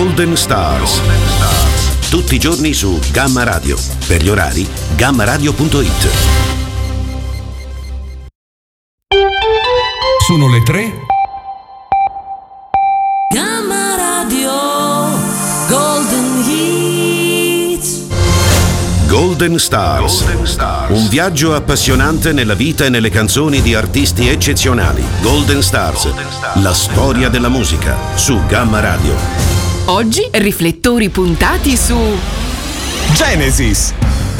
Golden Stars. Tutti i giorni su Gamma Radio. Per gli orari, gammaradio.it. Sono le 3. Gamma Radio Golden Hits. Golden Stars. Un viaggio appassionante nella vita e nelle canzoni di artisti eccezionali. Golden Stars. La storia della musica su Gamma Radio. Oggi riflettori puntati su Genesis.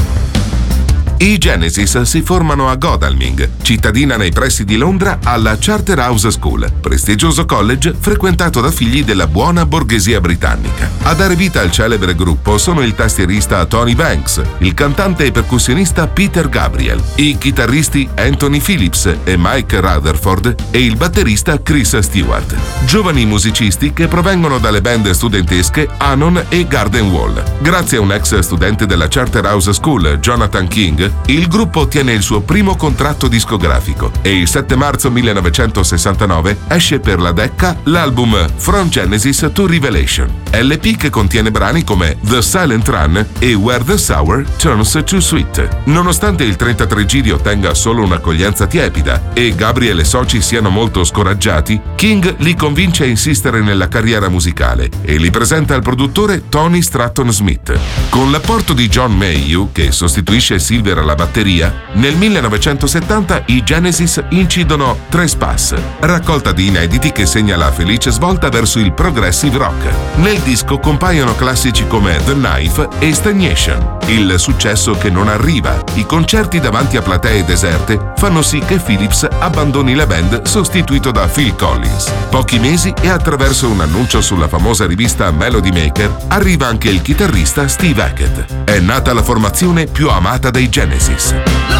I Genesis si formano a Godalming, cittadina nei pressi di Londra, alla Charterhouse School, prestigioso college frequentato da figli della buona borghesia britannica. A dare vita al celebre gruppo sono il tastierista Tony Banks, il cantante e percussionista Peter Gabriel, i chitarristi Anthony Phillips e Mike Rutherford e il batterista Chris Stewart. Giovani musicisti che provengono dalle band studentesche Anon e Garden Wall. Grazie a un ex studente della Charterhouse School, Jonathan King, il gruppo ottiene il suo primo contratto discografico e il 7 marzo 1969 esce per la Decca l'album From Genesis to Revelation, LP che contiene brani come The Silent Run e Where the Sour Turns to Sweet. Nonostante il 33 giri ottenga solo un'accoglienza tiepida e Gabriel e soci siano molto scoraggiati, King li convince a insistere nella carriera musicale e li presenta al produttore Tony Stratton Smith. Con l'apporto di John Mayhew, che sostituisce Silver alla batteria, nel 1970 i Genesis incidono Trespass, raccolta di inediti che segna la felice svolta verso il progressive rock. Nel disco compaiono classici come The Knife e Stagnation. Il successo che non arriva, i concerti davanti a platee deserte fanno sì che Phillips abbandoni la band sostituito da Phil Collins. Pochi mesi e attraverso un annuncio sulla famosa rivista Melody Maker arriva anche il chitarrista Steve Hackett. È nata la formazione più amata dei Genesis.